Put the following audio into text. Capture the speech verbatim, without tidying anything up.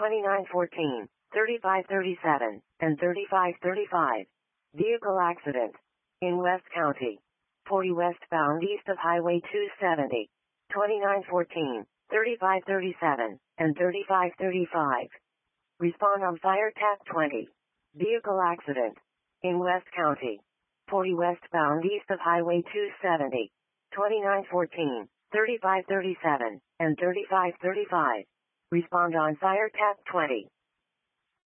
twenty-nine fourteen, thirty-five thirty-seven, and thirty-five thirty-five. Vehicle accident. In West County. forty westbound east of Highway two seventy. twenty-nine fourteen, thirty-five thirty-seven, and thirty-five thirty-five. Respond on Fire Tap twenty. Vehicle accident. In West County. forty westbound east of Highway two seventy. twenty-nine fourteen, thirty-five thirty-seven, and thirty-five thirty-five. Respond on Fire Tap twenty.